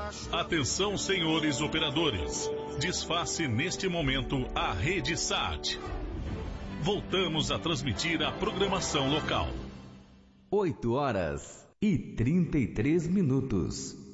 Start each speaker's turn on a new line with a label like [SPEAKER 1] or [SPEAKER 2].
[SPEAKER 1] Atenção, senhores operadores. Desface neste momento a rede SAT. Voltamos a transmitir a programação local.
[SPEAKER 2] 8h33.